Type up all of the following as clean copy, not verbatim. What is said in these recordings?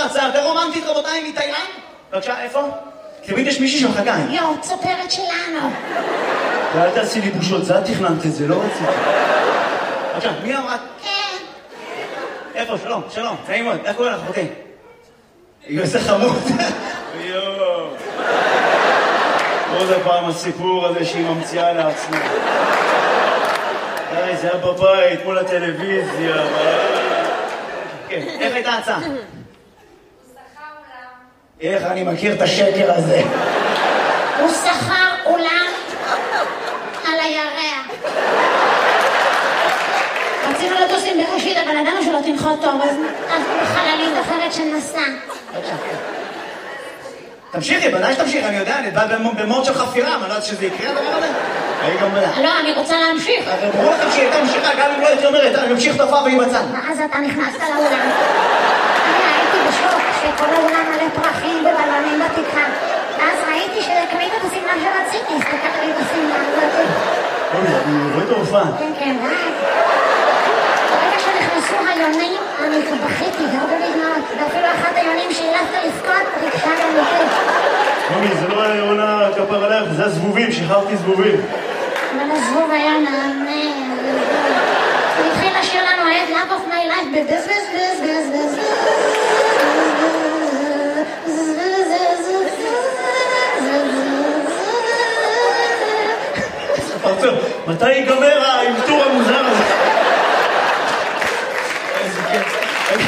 הצעה יותר רומנטית, רבותיי, מתאילנד? בבקשה, איפה? תמיד יש מישהי שמחכה. יו, צופרת שלנו. ואל תעשי לי בושות, זה את תכננת את זה, לא רציתי. בבקשה, מי אמרה? כן. איפה? שלום, שלום, נעים מאוד, איך קוראים לך, אחותי? איזה חמוד. יואו. עוד הפעם הסיפור הזה שהיא ממציאה לעצמה. די, זה היה בבית, מול הטלוויזיה. כן, איך הייתה ההצעה? הוא שכר אולם. איך אני מכיר את השקר הזה? הוא שכר אולם על הירח. רצינו לטוס עם בראשית, אבל ידענו שלא תנחות טוב, אז בחללית אחרת שנסע. תמשיכי, בוודאי שתמשיכי, אני יודע, אני בא במוד של חפירה, אני לא יודעת שזה יקרה הדבר הזה. לא, אני רוצה להמשיך. ברור לכם שהיא הייתה ממשיכה, גם אם לא הייתי אומרת, אני ממשיך תופעה והיא בצד. ואז אתה נכנסת לאולם. אני הייתי בשוק שכל האולם מלא פרחים ובלונים בתקרה. ואז ראיתי שקנית את השמלה שרציתי, הסתכלתי בשמלה הזאת. אני רואה את ההופעה. כן, כן, ברגע שנכנסו היונים, אני בכיתי, גרדו לי דמעות, ואפילו אחת היונים שהילפת לבכות, ריגשה גם אותי. מומי, זה לא היה עונה כפר עליך, זה הזבובים, שחררתי זבובים. אבל הזבוב היה נענה. הוא התחיל לשיר לנו את Love of my life בבז בז בז בז בז פרצוף, מתי ייגמר האלתור המוזר הזה? איזה כיף.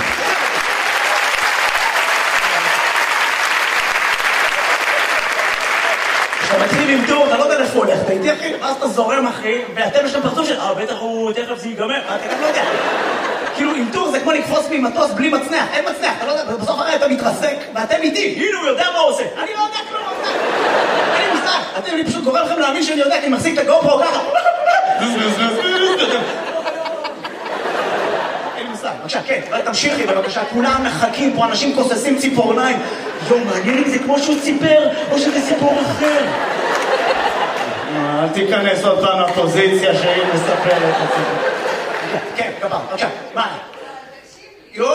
כשאתה מתחיל עם טור, אתה לא יודע איפה הולך, אתה איתי אחי, ואז אתה זורם אחי, ואתם יש להם פרצוף של, בטח הוא, תכף זה ייגמר, אתה גם לא יודע. כאילו עם טור זה כמו לקפוץ ממטוס בלי מצנח, אין מצנח, אתה לא יודע, בסוף הרי אתה מתרסק, ואתם איתי, הנה הוא יודע מה הוא עושה. אני לא יודע כלום, אני מושג, אני פשוט גורם לכם להאמין שאני יודע, כי אני מחזיק את הגופרו ככה. אין מושג, בבקשה, כן, תמשיכי בבקשה, כולם מחכים פה, אנשים כוססים ציפורניים. יום, מעניין אם זה כמו שהוא ציפר, או שזה סיפור אחר. אל תיכנס עוד פעם לפוזיציה שהיא מספרת את זה. כן, כפר, בבקשה, מה? יואו!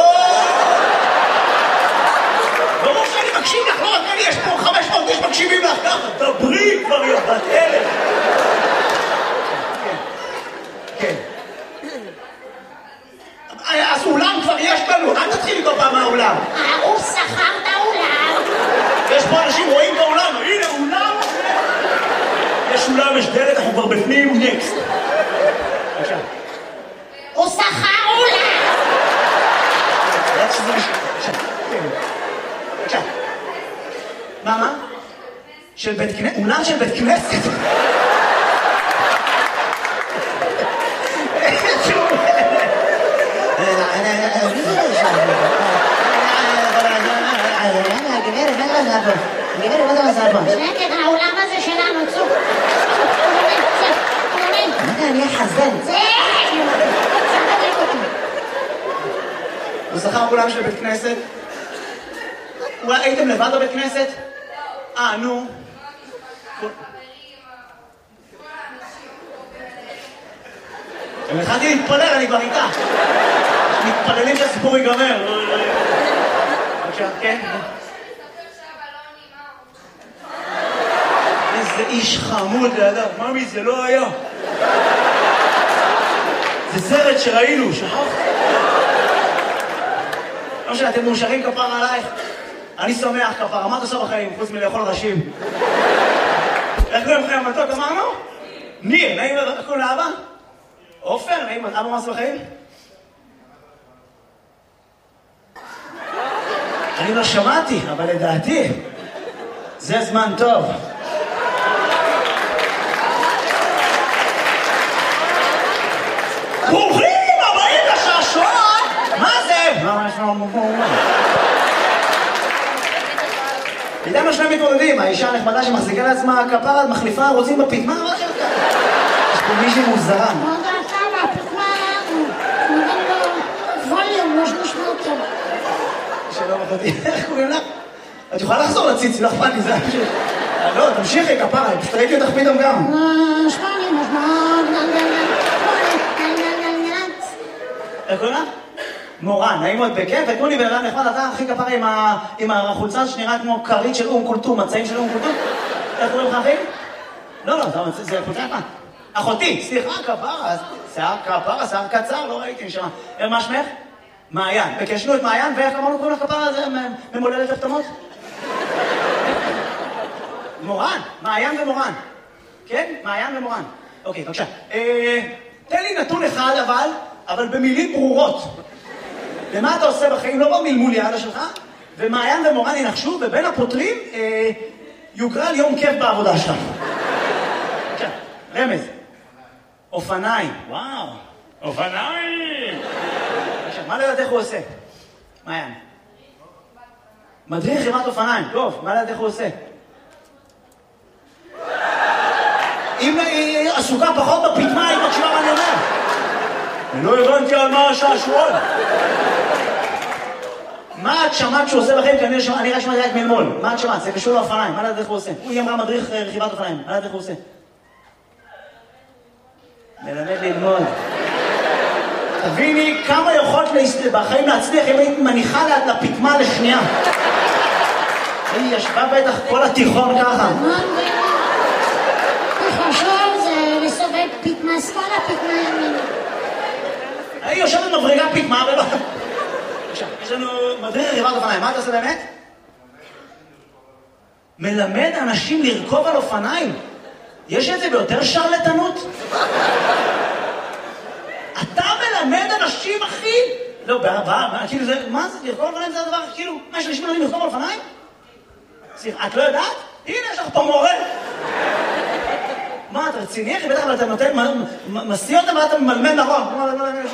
ברור שאני מקשיב לך, לא רק אני, יש פה 500 איש מקשיבים לך ככה, דברי כבר יא בת אלף. כן. אז אולם כבר יש לנו, אל תתחיל איתו פעם מהאולם. הוא שכר את האולם. יש פה אנשים רואים באולם, הנה אולם. יש אולם, יש דלת, אנחנו כבר בפנים, נקסט. בבקשה. הוא שכר אולם. בבקשה. מה? של בית כנסת? אולם של בית כנסת? גברת, מה זה מזל פה? שקט, האולם הזה שלנו, צוק. אני אחזן. זה! תדליק אותי. הוא שכר אולם של בית כנסת? הייתם לבד בבית כנסת? נו. אם התחלתי להתפלל, אני כבר איתה. מתפללים שהסיפור ייגמר. בבקשה, כן? איזה איש חמוד לידיו. ממי, זה לא היה. זה סרט שראינו, שכחת? לא משנה, אתם מאושרים כפר עלייך? אני שמח כפר, מה אתה עושה בחיים, חוץ מלאכול ראשים? איך קוראים לכם המתוק, אמרנו? ניר, נעים, איך קוראים לאבא? עופר, נעים, אבא מה עושה בחיים? אני לא שמעתי, אבל לדעתי, זה זמן טוב. ברוכים הבאים לשעשועון! מה זה? מה יש לנו מובן? איתנו שני מתמודדים, האישה הנחמדה שמחזיקה לעצמה כפרת, מחליפה, רוצים בפית, מה שלך? יש פה מישהי מוזרה. מה דעתה מהפתמה? נותן לו ווליום, יש משמעות טוב. שלום אחותי, איך קוראים לך? את יכולה לחזור לציץ, לא אכפת לי, זה פשוט. לא, תמשיכי כפרה, פשוט ראיתי אותך פתאום גם. שמונה, איך קוראים לך? מורן, נעים מאוד בכיף, ותנו לי בן אדם נחמד, אתה הכי כפרה עם החולצה שנראה כמו כרית של קולטום, מצעים של קולטום. איך קוראים לך אחי? לא, זה חולצה יפה. אחותי, סליחה, כפרה, שיער קצר, לא ראיתי נשמע. מה שמך? מעיין. בקשנו את מעיין, ואיך אמרנו קוראים לך כפרה, זה ממולדת הפתמות? מורן, מעיין ומורן. כן? מעיין ומורן. אוקיי, בבקשה. תן לי נתון אחד אבל במילים ברורות. ומה אתה עושה בחיים? לא במלמול ידה שלך, ומעיין ומורן ינחשו, ובין הפותרים יוגרל יום כיף בעבודה שלך. בבקשה, רמז. אופניים. וואו, אופניים! בבקשה, מה לדעת איך הוא עושה? מעיין. מדריך חברת אופניים. טוב, מה לדעת איך הוא עושה? אם היא עסוקה פחות בפתמה, היא מקשיבה מה אני אומר. אני לא הבנתי על מה השעשועון. מה את שמעת שהוא עושה לכם? אני רק שמעתי רק מלמול. מה את שמעת? זה קשור לאופניים. מה לדעת איך הוא עושה? היא אמרה מדריך רכיבת אופניים. מה לדעת איך הוא עושה? מלמד ללמוד. תביני כמה יכולת בחיים להצליח אם היית מניחה לפתמה לשנייה. היא ישבה בטח כל התיכון ככה. תחשוב זה לסובב פתמה שמאלה, פתמה ימין. היא יושבת מבריגה פתמה ולא... יש לנו מדריך רכיבת אופניים. מה אתה עושה באמת? מלמד אנשים לרכוב על אופניים. יש את זה ביותר שרלטנות? אתה מלמד אנשים, אחי? לא, כאילו זה... מה זה? לרכוב על אופניים זה הדבר? כאילו, מה יש אנשים מלמדים לרכוב על אופניים? את לא יודעת? הנה, יש לך פה מורה. מה, אתה רציני? אחי, בטח, אבל אתה נותן... מסיא אותם ואתה ממלמד נכון.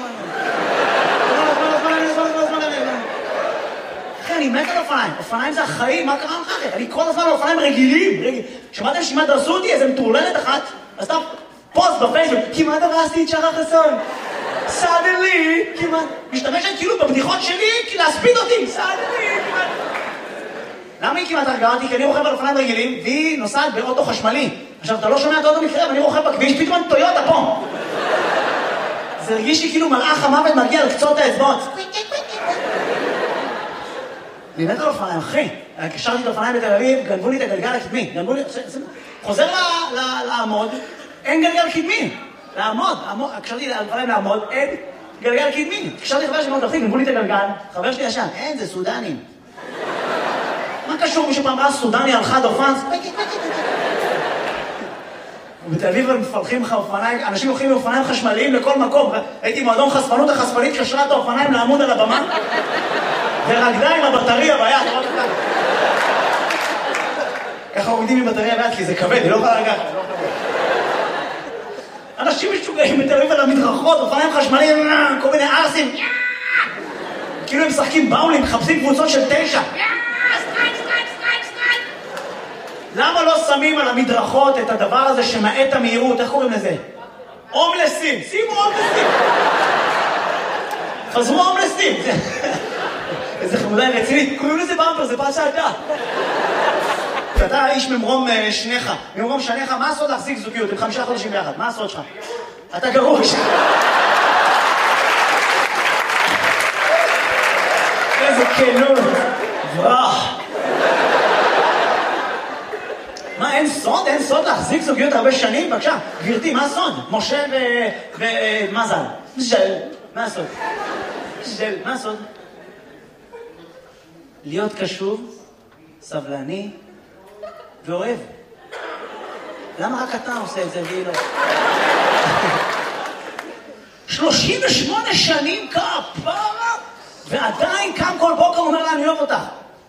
אחי, אני מת על אופניים. אופניים זה החיים, מה קרה לך? אני כל הזמן על אופניים רגילים. שמעתם שמה דרסו אותי? איזה מטורללת אחת. אז אתה פוסט בפייסבוק. כמעט הרסתי את שרה חסון. סאדלי, כמעט. משתמשת כאילו בבדיחות שלי להספיד אותי. סאדלי, כמעט. למה היא כמעט הרגעתי? כי אני רוכב על אופניים רגילים, והיא נוסעת באוטו חשמלי. עכשיו, אתה לא שומע את האוטו מקרה, ואני רוכב בכביש, פתאום טויוטה פה. זה הרגיש לי כאילו מלאך המוות מגיע לקצות האצבעות. אני מת על אופניים, אחי. קשרתי את האופניים בתל אביב, גנבו לי את הגלגל הקדמי. חוזר לעמוד, אין גלגל קדמי. לעמוד, קשרתי את האופניים לעמוד, אין גלגל קדמי. קשרתי חבר שלי מאוד תפתיק, גנבו לי את הגלגל, חבר שלי ישן, אין, זה סודנים. מה קשור? מישהו פעם ראה סודני על חד אופן? ובתל אביב הם מפלחים לך אופניים, אנשים הולכים עם אופניים חשמליים לכל מקום. הייתי מועדון חשפנות, החשפנית קשרה את האופניים לעמוד על הבמה, ורקדה עם הבטריה ביד. ככה עומדים עם בטריה ביד, כי זה כבד, היא לא יכולה לגעת. אנשים משוגעים בתל אביב על המדרכות, אופניים חשמליים, כל מיני ארסים. כאילו הם משחקים באולינג, מחפשים קבוצות של 9. למה לא שמים על המדרכות את הדבר הזה שמעט המהירות? איך קוראים לזה? הומלסים. שימו הומלסים. חזרו הומלסים. איזה חמודה רצינית. קוראים לזה במפר, זה פעם שעתה. אתה איש ממרום שניך. ממרום שניך, מה הסוד להחזיק זוגיות? עם 5 חודשים ביחד. מה הסוד שלך? אתה גרוש. איזה כנות. ברח. מה, אין סוד? אין סוד להחזיק זוגיות הרבה שנים? בבקשה, גברתי, מה הסוד? משה ומזל. ז'ל. מה הסוד? ז'ל. מה הסוד? להיות קשוב, סבלני ואוהב. למה רק אתה עושה את זה והיא לא? 38 שנים כפרה, ועדיין קם כל בוקר אומר לה, אני אוהב אותך.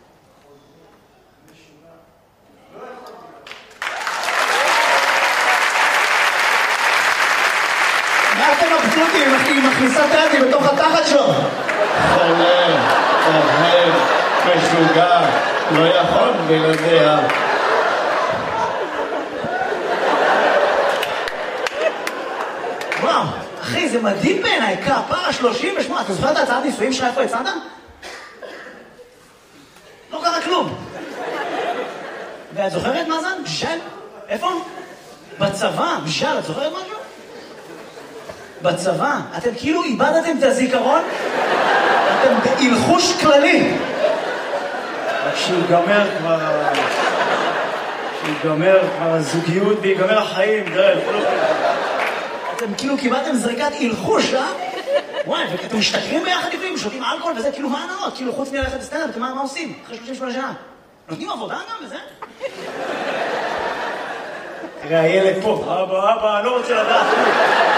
מה אתם מבסוטים? היא מכניסה טאטי בתוך התחת שלו. חולה, אוהב, משוגע, לא יכול בלעדיה. וואו, אחי, זה מדהים בעיניי, כפרה 38. אתה זוכר את ההצעת נישואים שלך איפה הצעת? לא קרה כלום. ואת זוכרת מה זה? בשל? איפה? בצבא, בשל, את זוכרת משהו? בצבא, אתם כאילו איבדתם את הזיכרון? אתם בהלחוש כללי. שיגמר כבר הזוגיות ויגמר החיים, אתם כאילו קיבלתם זריקת הלחוש, אה? וואי, ואתם משתכרים ביחד לפעמים, שותים אלכוהול וזה, כאילו מה הנאות? כאילו חוץ מללכת לסטנדאפ, מה עושים? אחרי 38 שנה. נותנים עבודה גם וזה? תראה, הילד פה, אבא, אני לא רוצה לדעת.